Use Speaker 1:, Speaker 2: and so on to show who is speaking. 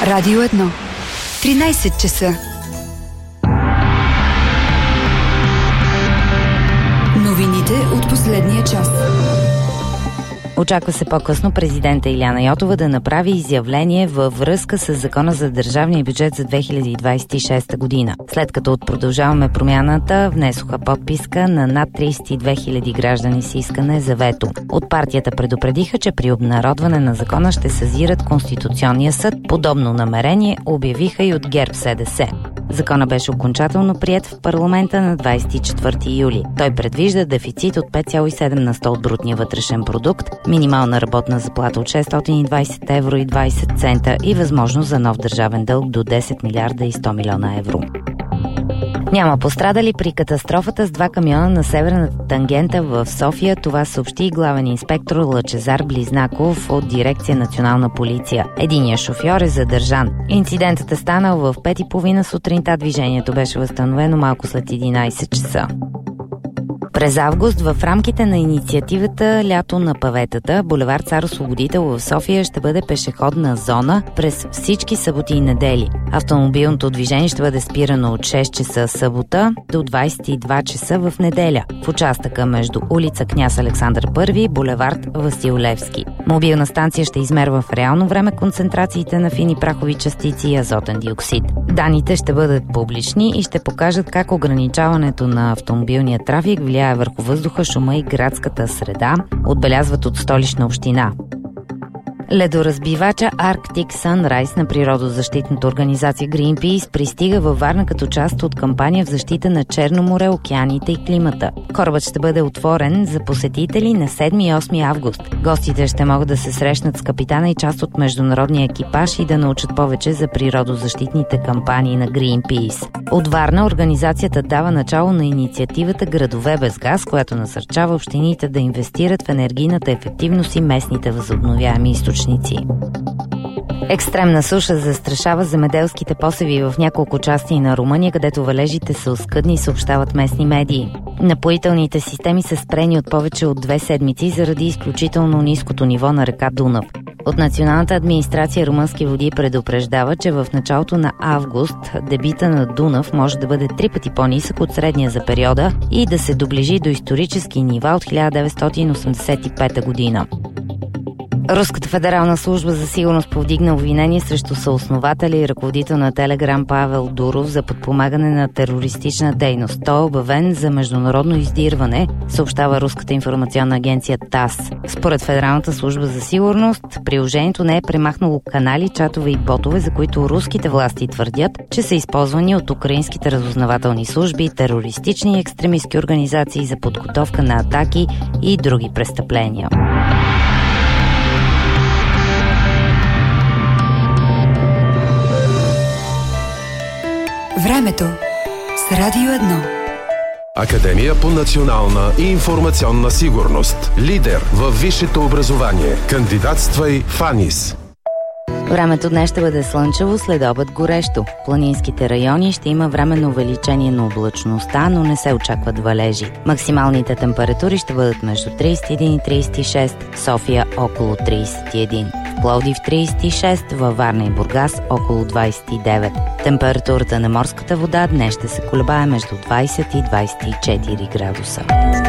Speaker 1: Радио 1. 13 часа. Новините от последния час.
Speaker 2: Очаква се по-късно президента Илияна Йотова да направи изявление във връзка с Закона за държавния бюджет за 2026 година. След като от Продължаваме промяната внесоха подписка на над 32 000 граждани с искане за вето. От партията предупредиха, че при обнародване на закона ще съзират Конституционния съд. Подобно намерение обявиха и от ГЕРБ-СДС. Закона беше окончателно приет в парламента на 24 юли. Той предвижда дефицит от 5,7 на 100 от брутния вътрешен продукт, минимална работна заплата от 620 евро и 20 цента и възможност за нов държавен дълг до 10 милиарда и 100 милиона евро. Няма пострадали при катастрофата с 2 камиона на северната тангента в София. Това съобщи и главен инспектор Лъчезар Близнаков от дирекция Национална полиция. Единият шофьор е задържан. Инцидентът е станал в 5:30 сутринта. Движението беше възстановено малко след 11 часа. През август в рамките на инициативата Лято на паветата, булевард Цар Освободител в София ще бъде пешеходна зона през всички съботи и недели. Автомобилното движение ще бъде спирано от 6 часа събота до 22 часа в неделя в участъка между улица Княз Александър I и булевард Васил Левски. Мобилна станция ще измерва в реално време концентрациите на фини прахови частици и азотен диоксид. Данните ще бъдат публични и ще покажат как ограничаването на автомобилния трафик влияе върху въздуха, шума и градската среда, отбелязват от Столична община. Ледоразбивача Arctic Sunrise на природозащитната организация Greenpeace пристига във Варна като част от кампания в защита на Черно море, океаните и климата. Корабът ще бъде отворен за посетители на 7 и 8 август. Гостите ще могат да се срещнат с капитана и част от международния екипаж и да научат повече за природозащитните кампании на Greenpeace. От Варна организацията дава начало на инициативата Градове без газ, която насърчава общините да инвестират в енергийната ефективност и местните възобновяеми източници. Екстремна суша застрашава земеделските посеви в няколко части на Румъния, където валежите са оскъдни, съобщават местни медии. Напоителните системи са спрени от повече от 2 седмици заради изключително ниското ниво на река Дунав. От Националната администрация Румънски води предупреждава, че в началото на август дебита на Дунав може да бъде 3 пъти по-нисък от средния за периода и да се доближи до исторически нива от 1985 година. Руската федерална служба за сигурност повдигна обвинение срещу съоснователя и ръководител на Телеграм Павел Дуров за подпомагане на терористична дейност. Той е обявен за международно издирване, съобщава руската информационна агенция ТАСС. Според Федералната служба за сигурност, приложението не е премахнало канали, чатове и ботове, за които руските власти твърдят, че са използвани от украинските разузнавателни служби, терористични и екстремистки организации за подготовка на атаки и други престъпления.
Speaker 1: Времето с Радио 1.
Speaker 3: Академия по национална и информационна сигурност. Лидер във висшето образование. Кандидатствай в АНИС.
Speaker 2: Времето днес ще бъде слънчево, след обед горещо. В планинските райони ще има временно увеличение на облачността, но не се очакват валежи. Максималните температури ще бъдат между 31 и 36, София около 31, в Пловдив 36, във Варна и Бургас около 29. Температурата на морската вода днес ще се колебае между 20 и 24 градуса.